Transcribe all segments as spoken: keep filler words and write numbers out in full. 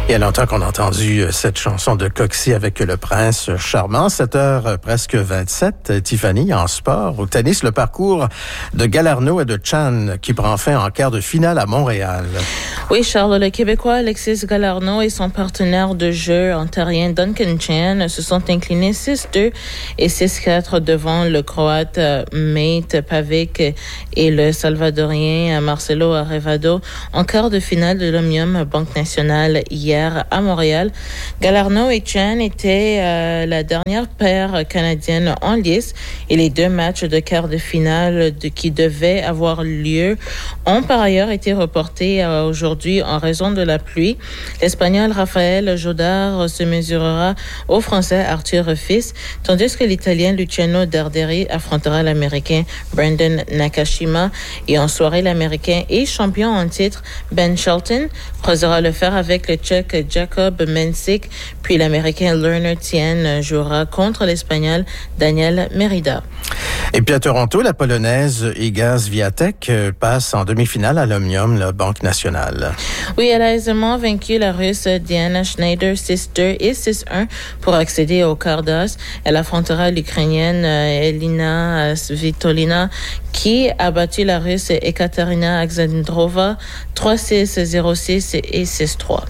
Il y a longtemps qu'on a entendu cette chanson de Coxie avec le prince charmant. sept heures presque vingt-sept. Tiffany, en sport, au tennis, le parcours de Galarneau et de Chan qui prend fin en quart de finale à Montréal. Oui, Charles, le Québécois Alexis Galarneau et son partenaire de jeu ontarien Duncan Chan se sont inclinés six deux et six quatre devant le Croate Mate Pavic et le Salvadorien Marcelo Arevalo en quart de finale de l'Omnium Banque Nationale hier à Montréal. Galarneau et Chan étaient euh, la dernière paire canadienne en lice et les deux matchs de quart de finale de, qui devaient avoir lieu ont par ailleurs été reportés euh, aujourd'hui en raison de la pluie. L'Espagnol Rafael Jodar se mesurera au Français Arthur Fils, tandis que l'Italien Luciano Darderi affrontera l'Américain Brandon Nakashima et en soirée l'Américain et champion en titre Ben Shelton croisera le fer avec le Tchèque Jacob Mensik, puis l'Américain Lerner Tien jouera contre l'Espagnol Daniel Merida. Et puis à Toronto, la Polonaise Iga Swiatek passe en demi-finale à l'Omnium, la Banque Nationale. Oui, elle a aisément vaincu la Russe Diana Schneider six deux et six un pour accéder au quart d'as. Elle affrontera l'Ukrainienne Elina Svitolina qui a battu la Russe Ekaterina Alexandrova trois six, zéro six et six trois.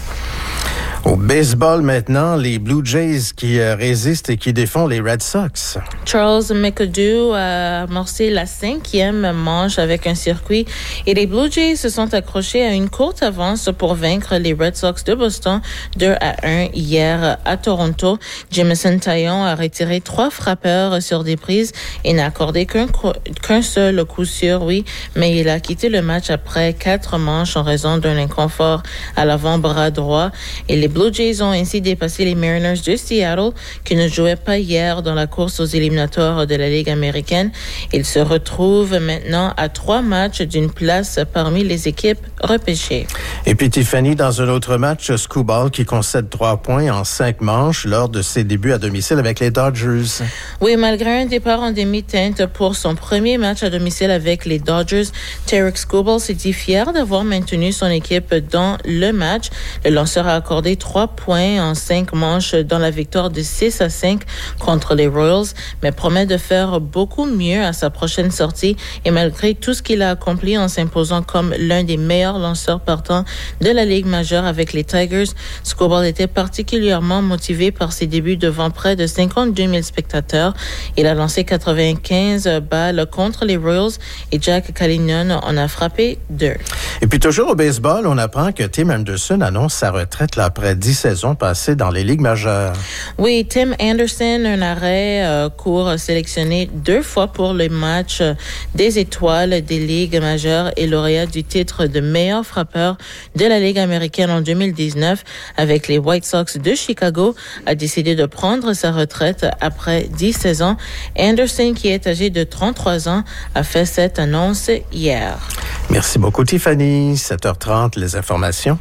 Au baseball maintenant, les Blue Jays qui euh, résistent et qui défont les Red Sox. Charles McAdoo a amorcé la cinquième manche avec un circuit et les Blue Jays se sont accrochés à une courte avance pour vaincre les Red Sox de Boston deux à un hier à Toronto. Jameson Taillon a retiré trois frappeurs sur des prises et n'a accordé qu'un, qu'un seul coup sûr, oui, mais il a quitté le match après quatre manches en raison d'un inconfort à l'avant-bras droit et les Blue Jays ont ainsi dépassé les Mariners de Seattle qui ne jouaient pas hier dans la course aux éliminatoires de la Ligue américaine. Ils se retrouvent maintenant à trois matchs d'une place parmi les équipes repêchées. Et puis Tiffany, dans un autre match, Skubal qui concède trois points en cinq manches lors de ses débuts à domicile avec les Dodgers. Oui, malgré un départ en demi-teinte pour son premier match à domicile avec les Dodgers, Tarik Skubal s'est dit fier d'avoir maintenu son équipe dans le match. Le lanceur a accordé trois points en cinq manches dans la victoire de six à cinq contre les Royals, mais promet de faire beaucoup mieux à sa prochaine sortie et malgré tout ce qu'il a accompli en s'imposant comme l'un des meilleurs lanceurs partants de la Ligue majeure avec les Tigers, Skubal était particulièrement motivé par ses débuts devant près de cinquante-deux mille spectateurs. Il a lancé quatre-vingt-quinze balles contre les Royals et Jack Calignon en a frappé deux. Et puis toujours au baseball, on apprend que Tim Anderson annonce sa retraite là, après dix saisons passées dans les ligues majeures. Oui, Tim Anderson, un arrêt euh, court sélectionné deux fois pour le match des étoiles des ligues majeures et lauréat du titre de meilleur frappeur de la Ligue américaine en deux mille dix-neuf avec les White Sox de Chicago, a décidé de prendre sa retraite après dix saisons. Anderson, qui est âgé de trente-trois ans, a fait cette annonce hier. Merci beaucoup Tiffany. sept heures trente, les informations.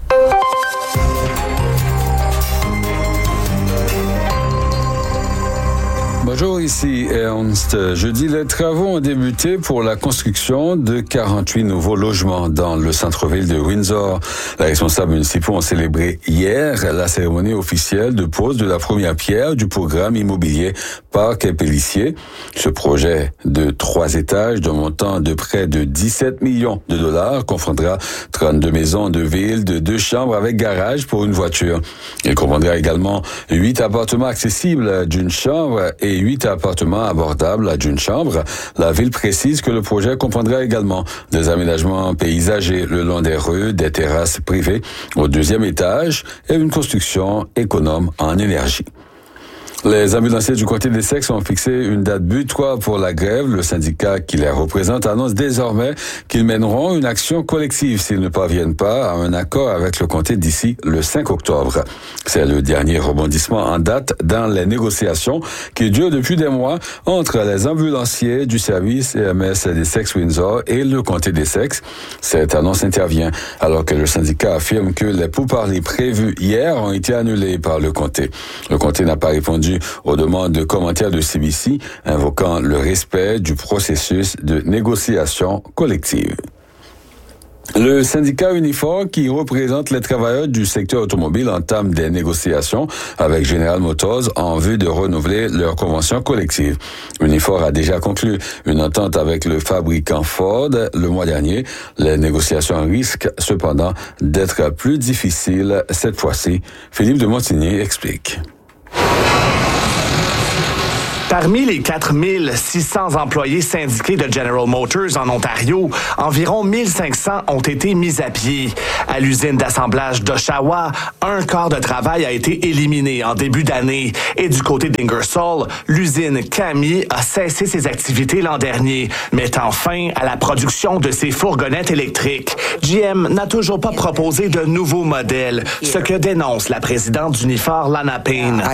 Bonjour, ici Ernst. Jeudi, les travaux ont débuté pour la construction de quarante-huit nouveaux logements dans le centre-ville de Windsor. Les responsables municipaux ont célébré hier la cérémonie officielle de pose de la première pierre du programme immobilier Parc et Pellissier. Ce projet de trois étages d'un montant de près de dix-sept millions de dollars comprendra trente-deux maisons de ville de deux chambres avec garage pour une voiture. Il comprendra également huit appartements accessibles d'une chambre et huit appartements abordables d'une chambre. La ville précise que le projet comprendra également des aménagements paysagers le long des rues, des terrasses privées au deuxième étage et une construction économe en énergie. Les ambulanciers du comté d'Essex ont fixé une date butoir pour la grève. Le syndicat qui les représente annonce désormais qu'ils mèneront une action collective s'ils ne parviennent pas à un accord avec le comté d'ici le cinq octobre. C'est le dernier rebondissement en date dans les négociations qui durent depuis des mois entre les ambulanciers du service E M S d'Essex-Windsor et le comté d'Essex. Cette annonce intervient alors que le syndicat affirme que les pourparlers prévus hier ont été annulés par le comté. Le comté n'a pas répondu aux demandes de commentaires de C B C, invoquant le respect du processus de négociation collective. Le syndicat Unifor, qui représente les travailleurs du secteur automobile, entame des négociations avec General Motors en vue de renouveler leur convention collective. Unifor a déjà conclu une entente avec le fabricant Ford le mois dernier. Les négociations risquent cependant d'être plus difficiles cette fois-ci. Philippe de Montigny explique. Parmi les quatre mille six cents employés syndiqués de General Motors en Ontario, environ mille cinq cents ont été mis à pied. À l'usine d'assemblage d'Oshawa, un quart de travail a été éliminé en début d'année. Et du côté d'Ingersoll, l'usine Cami a cessé ses activités l'an dernier, mettant fin à la production de ses fourgonnettes électriques. G M n'a toujours pas proposé de nouveaux modèles, ce que dénonce la présidente d'Unifor, Lana Payne.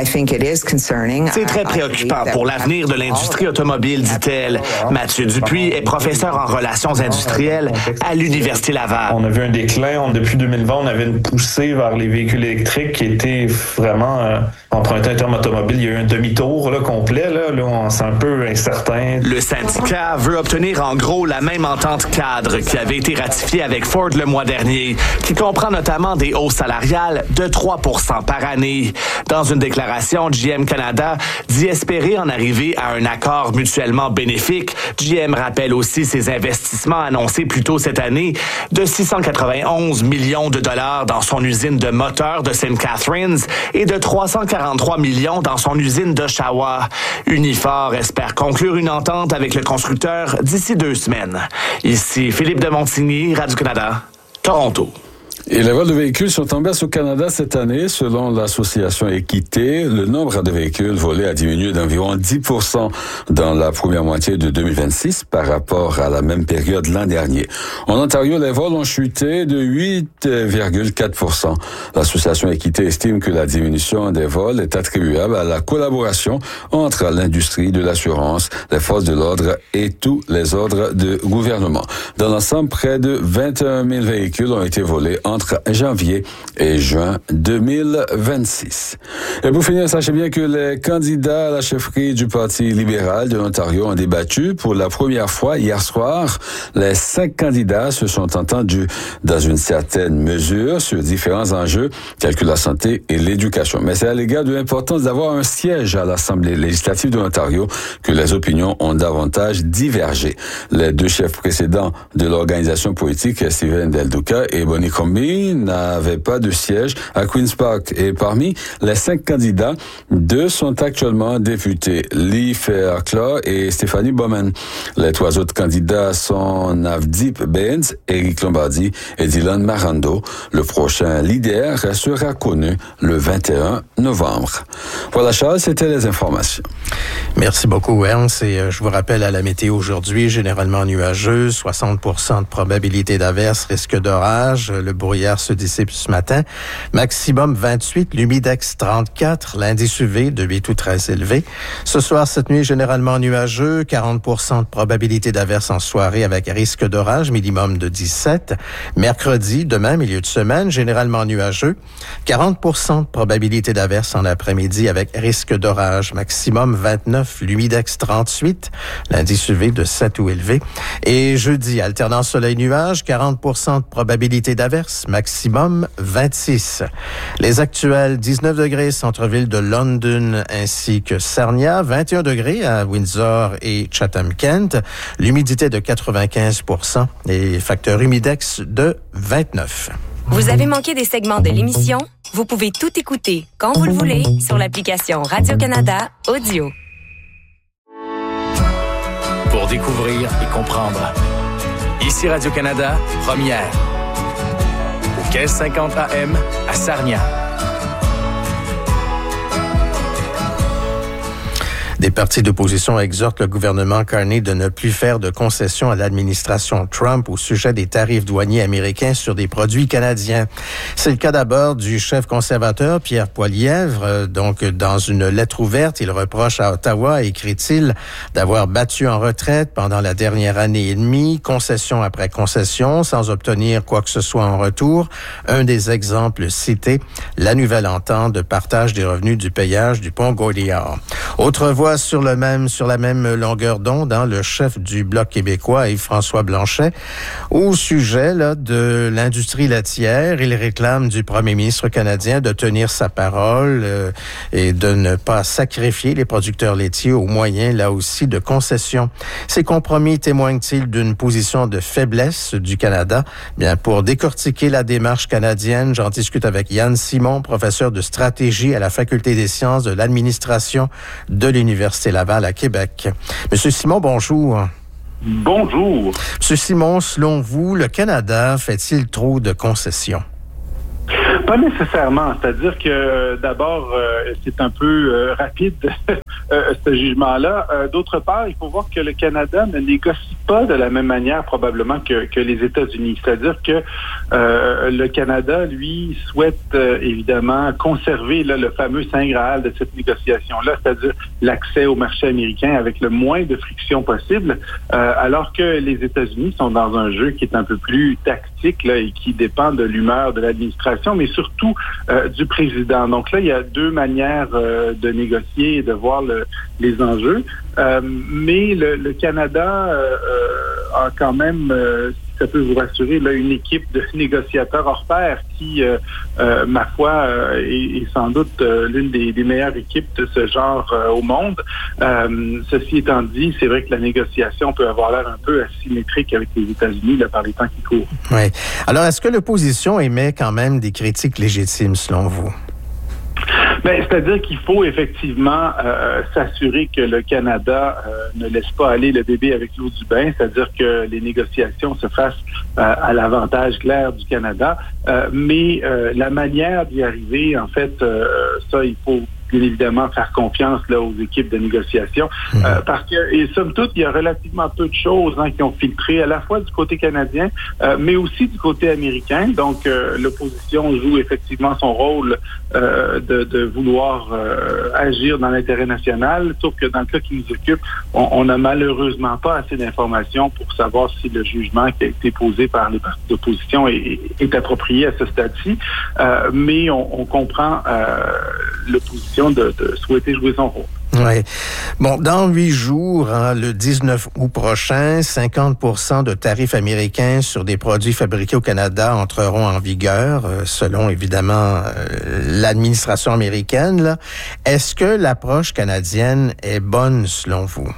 C'est très préoccupant pour l'avenir de l'industrie automobile, dit-elle. Mathieu Dupuis est professeur en relations industrielles à l'Université Laval. On a vu un déclin. On, depuis deux mille vingt, on avait une poussée vers les véhicules électriques qui était vraiment, euh, emprunté un terme automobile, il y a eu un demi-tour là, complet. Là, là on, c'est un peu incertain. Le syndicat veut obtenir en gros la même entente cadre qui avait été ratifiée avec Ford le mois dernier, qui comprend notamment des hausses salariales de trois pour cent par année. Dans une déclaration, G M Canada dit espérer en arriver à un accord mutuellement bénéfique. G M rappelle aussi ses investissements annoncés plus tôt cette année de six cent quatre-vingt-onze millions de dollars dans son usine de moteurs de Saint Catharines et de trois cent quarante-trois millions dans son usine d'Oshawa. Unifor espère conclure une entente avec le constructeur d'ici deux semaines. Ici Philippe de Montigny, Radio-Canada, Toronto. Et les vols de véhicules sont en baisse au Canada cette année. Selon l'association Équité, le nombre de véhicules volés a diminué d'environ dix pour cent dans la première moitié de deux mille vingt-six par rapport à la même période l'an dernier. En Ontario, les vols ont chuté de huit virgule quatre pour cent. L'association Équité estime que la diminution des vols est attribuable à la collaboration entre l'industrie de l'assurance, les forces de l'ordre et tous les ordres de gouvernement. Dans l'ensemble, près de vingt et un mille véhicules ont été volés en entre janvier et juin deux mille vingt-six. Et pour finir, sachez bien que les candidats à la chefferie du Parti libéral de l'Ontario ont débattu pour la première fois hier soir. Les cinq candidats se sont entendus dans une certaine mesure sur différents enjeux tels que la santé et l'éducation. Mais c'est à l'égard de l'importance d'avoir un siège à l'Assemblée législative de l'Ontario que les opinions ont davantage divergé. Les deux chefs précédents de l'organisation politique, Steven Del Duca et Bonnie Crombie, n'avaient pas de siège à Queen's Park. Et parmi les cinq candidats, deux sont actuellement députés, Lee Fairclough et Stephanie Bowman. Les trois autres candidats sont Navdeep Bains, Eric Lombardi et Dylan Marando. Le prochain leader sera connu le vingt et un novembre. Voilà, Charles, c'était les informations. Merci beaucoup, Ernst. Et euh, je vous rappelle à la météo aujourd'hui, généralement nuageuse, soixante pour cent de probabilité d'averse, risque d'orage. Le brouillard se dissipe ce matin. Maximum vingt-huit, l'humidex trente-quatre, l'indice U V de huit ou treize élevé. Ce soir, cette nuit, généralement nuageux, quarante pour cent de probabilité d'averse en soirée avec risque d'orage, minimum de dix-sept. Mercredi, demain, milieu de semaine, généralement nuageux, quarante pour cent de probabilité d'averse en après-midi avec risque d'orage, maximum vingt-neuf, l'humidex trente-huit, l'indice U V de sept ou élevé. Et jeudi, alternant soleil-nuage, quarante pour cent de probabilité d'averse, maximum vingt-six. Les actuels, dix-neuf degrés centre-ville de London ainsi que Sarnia, vingt et un degrés à Windsor et Chatham-Kent, l'humidité de quatre-vingt-quinze pour cent et facteur humidex de vingt-neuf. Vous avez manqué des segments de l'émission? Vous pouvez tout écouter quand vous le voulez sur l'application Radio-Canada Audio. Pour découvrir et comprendre. Ici Radio-Canada, première. Au quinze cinquante A M à Sarnia. Des partis d'opposition exhortent le gouvernement Carney de ne plus faire de concessions à l'administration Trump au sujet des tarifs douaniers américains sur des produits canadiens. C'est le cas d'abord du chef conservateur Pierre Poilievre. Donc, dans une lettre ouverte, il reproche à Ottawa, écrit-il, d'avoir battu en retraite pendant la dernière année et demie, concession après concession, sans obtenir quoi que ce soit en retour. Un des exemples cités, la nouvelle entente de partage des revenus du péage du pont Gaudiard. Autre voix sur le même, sur la même longueur d'onde, hein, le chef du Bloc québécois, Yves-François Blanchet, au sujet là, de l'industrie laitière. Il réclame du premier ministre canadien de tenir sa parole euh, et de ne pas sacrifier les producteurs laitiers au moyen, là aussi, de concessions. Ces compromis témoignent-ils d'une position de faiblesse du Canada? Bien, pour décortiquer la démarche canadienne, j'en discute avec Yann Simon, professeur de stratégie à la Faculté des sciences de l'administration de l'Université Laval à Québec. Monsieur Simon, bonjour. Bonjour. Monsieur Simon, selon vous, le Canada fait-il trop de concessions? Pas nécessairement. C'est-à-dire que d'abord, euh, c'est un peu euh, rapide euh, ce jugement-là. Euh, d'autre part, il faut voir que le Canada ne négocie pas de la même manière probablement que, que les États-Unis. C'est-à-dire que euh, le Canada, lui, souhaite euh, évidemment conserver là, le fameux Saint Graal de cette négociation-là, c'est-à-dire l'accès au marché américain avec le moins de friction possible, euh, alors que les États-Unis sont dans un jeu qui est un peu plus tactique là, et qui dépend de l'humeur de l'administration, mais surtout euh, du président. Donc là, il y a deux manières euh, de négocier et de voir le, les enjeux. Euh, mais le, le Canada euh, a quand même, euh, si ça peut vous rassurer, là, une équipe de négociateurs hors pair qui, euh, euh, ma foi, euh, est, est sans doute euh, l'une des, des meilleures équipes de ce genre euh, au monde. Euh, ceci étant dit, c'est vrai que la négociation peut avoir l'air un peu asymétrique avec les États-Unis là, par les temps qui courent. Oui. Alors, est-ce que l'opposition émet quand même des critiques légitimes, selon vous? Ben, c'est-à-dire qu'il faut effectivement euh, s'assurer que le Canada euh, ne laisse pas aller le bébé avec l'eau du bain, c'est-à-dire que les négociations se fassent euh, à l'avantage clair du Canada. Euh, mais euh, la manière d'y arriver, en fait, euh, ça, il faut bien évidemment faire confiance là aux équipes de négociation mmh. euh, parce que, et somme toute, il y a relativement peu de choses hein, qui ont filtré à la fois du côté canadien, euh, mais aussi du côté américain. Donc, euh, l'opposition joue effectivement son rôle euh, de, de vouloir euh, agir dans l'intérêt national, sauf que dans le cas qui nous occupe, on n'a malheureusement pas assez d'informations pour savoir si le jugement qui a été posé par les partis d'opposition est, est approprié à ce stade-ci. Euh, mais on, on comprend euh, l'opposition De, de souhaiter jouer son rôle. Oui. Bon, dans huit jours, hein, le dix-neuf août prochain, cinquante pour cent de tarifs américains sur des produits fabriqués au Canada entreront en vigueur, euh, selon évidemment euh, l'administration américaine. Là. Est-ce que l'approche canadienne est bonne selon vous?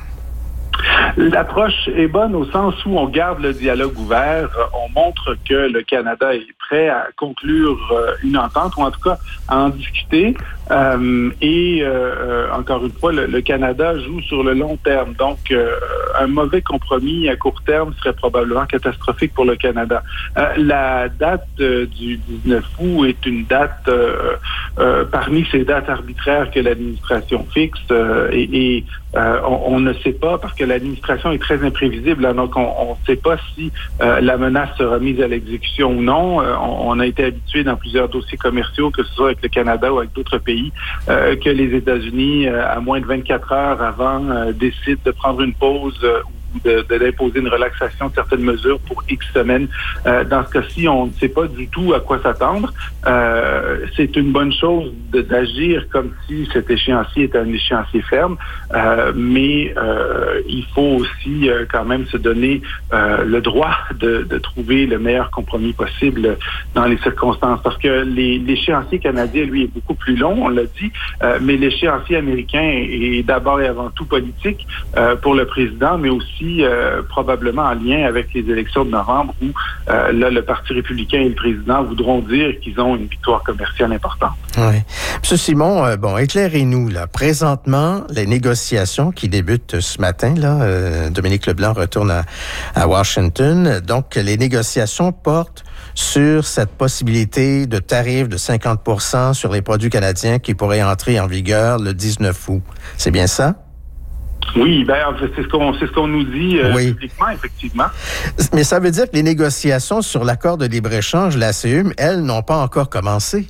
L'approche est bonne au sens où on garde le dialogue ouvert, on montre que le Canada est prêt à conclure une entente, ou en tout cas à en discuter. Euh, et euh, encore une fois, le, le Canada joue sur le long terme. Donc, euh, un mauvais compromis à court terme serait probablement catastrophique pour le Canada. Euh, la date euh, du dix-neuf août est une date euh, euh, parmi ces dates arbitraires que l'administration fixe euh, et, et euh, on, on ne sait pas parce que l'administration est très imprévisible. Hein, donc, on ne sait pas si euh, la menace sera mise à l'exécution ou non. Euh, on, on a été habitué dans plusieurs dossiers commerciaux, que ce soit avec le Canada ou avec d'autres pays, euh, que les États-Unis, euh, à moins de vingt-quatre heures avant, euh, décident de prendre une pause euh, De, de, d'imposer une relaxation de certaines mesures pour X semaines. Euh, dans ce cas-ci, on ne sait pas du tout à quoi s'attendre. Euh, c'est une bonne chose de, d'agir comme si cet échéancier était un échéancier ferme, euh, mais euh, il faut aussi euh, quand même se donner euh, le droit de, de trouver le meilleur compromis possible dans les circonstances. Parce que les, l'échéancier canadien, lui, est beaucoup plus long, on l'a dit, euh, mais l'échéancier américain est, est d'abord et avant tout politique euh, pour le président, mais aussi Euh, probablement en lien avec les élections de novembre où euh, là, le Parti républicain et le président voudront dire qu'ils ont une victoire commerciale importante. Oui. Monsieur Simon, euh, bon, éclairez-nous, là. Présentement, les négociations qui débutent ce matin, là, euh, Dominique Leblanc retourne à, à Washington. Donc, les négociations portent sur cette possibilité de tarif de cinquante pour cent sur les produits canadiens qui pourraient entrer en vigueur le dix-neuf août. C'est bien ça? Oui, ben c'est ce qu'on c'est ce qu'on nous dit euh, oui. publiquement, effectivement. Mais ça veut dire que les négociations sur l'accord de libre-échange, la C U M, elles, n'ont pas encore commencé.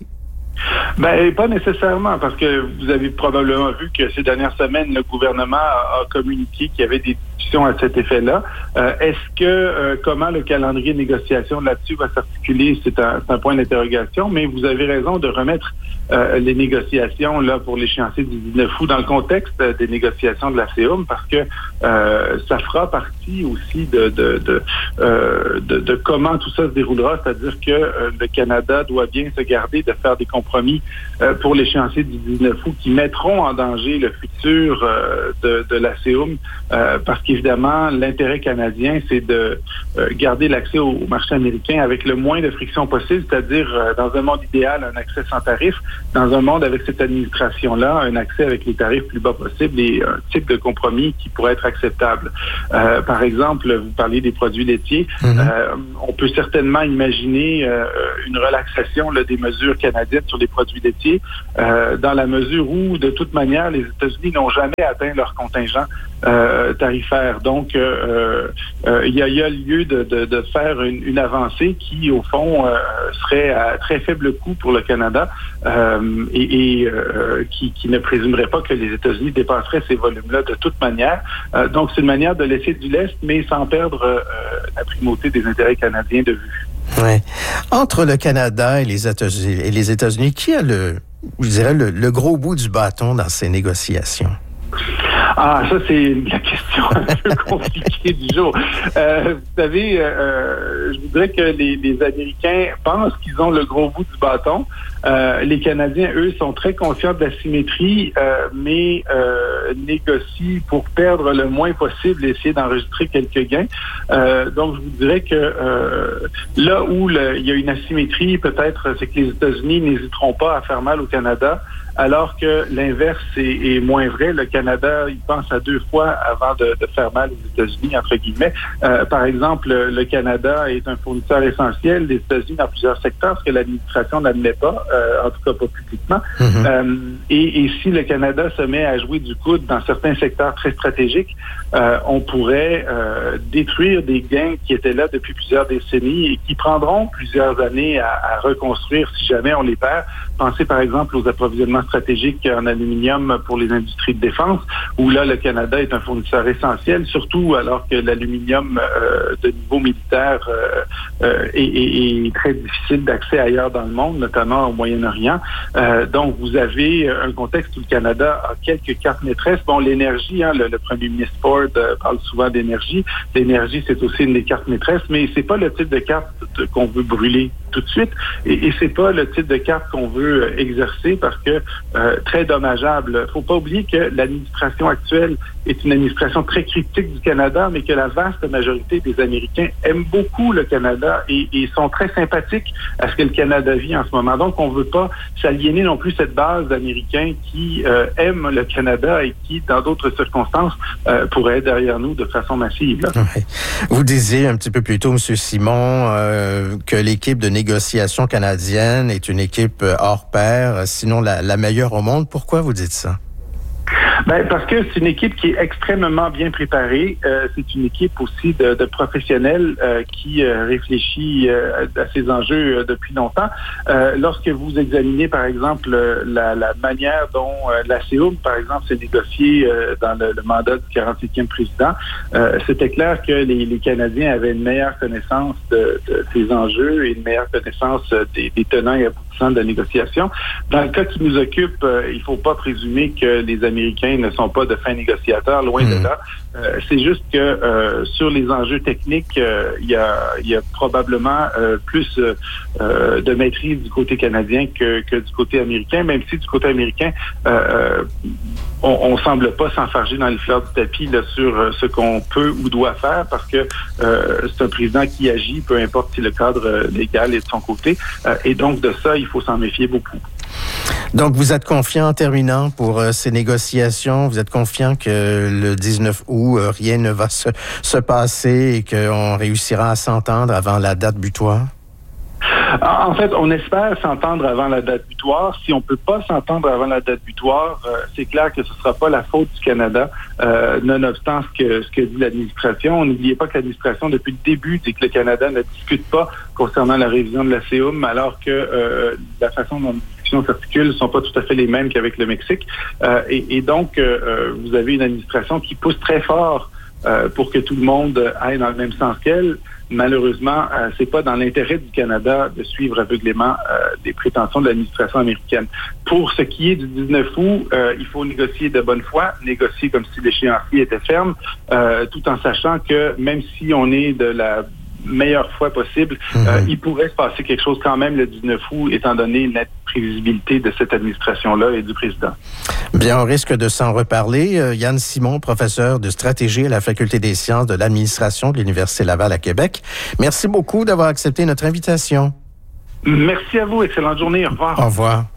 Ben, pas nécessairement, parce que vous avez probablement vu que ces dernières semaines, le gouvernement a, a communiqué qu'il y avait des discussions discussions à cet effet-là. Euh, est-ce que, euh, comment le calendrier de négociation là-dessus va s'articuler, c'est un, c'est un point d'interrogation, mais vous avez raison de remettre euh, les négociations là pour l'échéancier du dix-neuf août dans le contexte des négociations de la C E U M, parce que euh, ça fera partie aussi de de, de, euh, de de comment tout ça se déroulera, c'est-à-dire que euh, le Canada doit bien se garder de faire des compromis euh, pour l'échéancier du dix-neuf août qui mettront en danger le futur euh, de, de la C E U M, euh, parce qu'évidemment, l'intérêt canadien, c'est de euh, garder l'accès au, au marché américain avec le moins de friction possible, c'est-à-dire euh, dans un monde idéal, un accès sans tarif, dans un monde avec cette administration-là, un accès avec les tarifs plus bas possibles et un type de compromis qui pourrait être acceptable. Euh, par exemple, vous parliez des produits laitiers, mm-hmm. euh, on peut certainement imaginer euh, une relaxation là, des mesures canadiennes sur les produits laitiers, euh, dans la mesure où, de toute manière, les États-Unis n'ont jamais atteint leur contingent euh, tarifaire. Donc, euh, euh, il y a, il y a lieu de, de, de faire une, une avancée qui, au fond, euh, serait à très faible coût pour le Canada euh, et, et euh, qui, qui ne présumerait pas que les États-Unis dépasseraient ces volumes-là de toute manière. Euh, donc, c'est une manière de laisser du lest, mais sans perdre euh, la primauté des intérêts canadiens de vue. Ouais. Entre le Canada et les États-Unis, et les États-Unis, qui a le, je dirais, le, le gros bout du bâton dans ces négociations? Ah, ça, c'est la question un peu compliquée du jour. Euh, vous savez, euh, je voudrais que les, les Américains pensent qu'ils ont le gros bout du bâton. Euh, les Canadiens, eux, sont très conscients de la symétrie, euh, mais euh, négocient pour perdre le moins possible et essayer d'enregistrer quelques gains. Euh, donc, je vous dirais que euh, là où le, il y a une asymétrie, peut-être, c'est que les États-Unis n'hésiteront pas à faire mal au Canada, alors que l'inverse est, est moins vrai. Le Canada, il pense à deux fois avant de, de faire mal aux États-Unis, entre guillemets. Euh, par exemple, le Canada est un fournisseur essentiel des États-Unis dans plusieurs secteurs, ce que l'administration n'admet pas, euh, en tout cas pas publiquement. Mm-hmm. Euh, et, et si le Canada se met à jouer du coude dans certains secteurs très stratégiques, euh, on pourrait euh, détruire des gains qui étaient là depuis plusieurs décennies et qui prendront plusieurs années à, à reconstruire si jamais on les perd. Pensez par exemple aux approvisionnements stratégiques en aluminium pour les industries de défense, où là, le Canada est un fournisseur essentiel, surtout alors que l'aluminium euh, de niveau militaire euh, euh, est, est, est très difficile d'accès ailleurs dans le monde, notamment au Moyen-Orient. Euh, donc, vous avez un contexte où le Canada a quelques cartes maîtresses. Bon, l'énergie, hein, le, le premier ministre Ford euh, parle souvent d'énergie. L'énergie, c'est aussi une des cartes maîtresses, mais c'est pas le type de carte qu'on veut brûler tout de suite, et, et c'est pas le type de carte qu'on veut exercer parce que euh, très dommageable. Faut pas oublier que l'administration actuelle est une administration très critique du Canada, mais que la vaste majorité des Américains aiment beaucoup le Canada et, et sont très sympathiques à ce que le Canada vit en ce moment. Donc, on veut pas s'aliéner non plus cette base d'Américains qui euh, aiment le Canada et qui, dans d'autres circonstances, euh, pourraient être derrière nous de façon massive. Ouais. Vous disiez un petit peu plus tôt, M. Simon, euh, que l'équipe de négociation canadienne est une équipe hors pair, sinon la, la meilleure au monde. Pourquoi vous dites ça? Ben, parce que c'est une équipe qui est extrêmement bien préparée. Euh, c'est une équipe aussi de, de professionnels euh, qui euh, réfléchit euh, à ces enjeux euh, depuis longtemps. Euh, lorsque vous examinez, par exemple, euh, la, la manière dont euh, la C E U M, par exemple, s'est négociée euh, dans le, le mandat du quarante-septième président, euh, c'était clair que les, les Canadiens avaient une meilleure connaissance de, de ces enjeux et une meilleure connaissance des, des tenants et aboutissants de la négociation. Dans le cas qui nous occupe, euh, il ne faut pas présumer que les Américains ne sont pas de fins négociateurs, loin mmh. de là. Euh, c'est juste que euh, sur les enjeux techniques, euh, il y a, il y a probablement euh, plus euh, de maîtrise du côté canadien que, que du côté américain, même si du côté américain, euh, on, on semble pas s'enfarger dans les fleurs du tapis là, sur euh, ce qu'on peut ou doit faire, parce que euh, c'est un président qui agit, peu importe si le cadre légal est de son côté. Euh, et donc, de ça, il faut s'en méfier beaucoup. Donc, vous êtes confiant en terminant pour euh, ces négociations? Vous êtes confiant que le dix-neuf août, euh, rien ne va se, se passer et qu'on réussira à s'entendre avant la date butoir? En fait, on espère s'entendre avant la date butoir. Si on peut pas s'entendre avant la date butoir, euh, c'est clair que ce sera pas la faute du Canada, euh, nonobstant ce que ce que dit l'administration. N'oubliez pas que l'administration, depuis le début, dit que le Canada ne discute pas concernant la révision de la C E U M, alors que euh, la façon dont s'articulent ne sont pas tout à fait les mêmes qu'avec le Mexique. Euh, et, et donc, euh, vous avez une administration qui pousse très fort euh, pour que tout le monde aille dans le même sens qu'elle. Malheureusement, euh, c'est pas dans l'intérêt du Canada de suivre aveuglément euh, des prétentions de l'administration américaine. Pour ce qui est du dix-neuf août, euh, il faut négocier de bonne foi, négocier comme si l'échéancier était ferme, euh, tout en sachant que même si on est de la meilleure foi possible, mm-hmm. euh, il pourrait se passer quelque chose quand même le dix-neuf août, étant donné l'imprévisibilité de cette administration-là et du président. Bien, on risque de s'en reparler. Euh, Yann Simon, professeur de stratégie à la Faculté des sciences de l'administration de l'Université Laval à Québec. Merci beaucoup d'avoir accepté notre invitation. Merci à vous. Excellente journée. Au revoir. Au revoir.